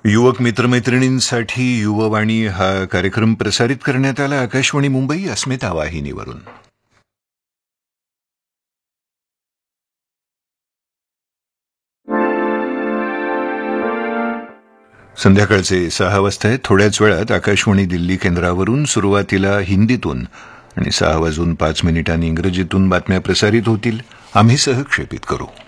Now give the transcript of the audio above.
युवक मित्रमैत्रिणींसाठी युववाणी हा कार्यक्रम प्रसारित करण्यात आला आकाशवाणी मुंबई अस्मिता वाहिनीवरून. संध्याकाळचे 6 वाजता आहेत. थोड्याच वेळात आकाशवाणी दिल्ली केंद्रावरून सुरुवातीला हिंदीतून आणि 6:05 इंग्रजीतून बातम्या प्रसारित होतील. आम्ही सहक्षेपित करू.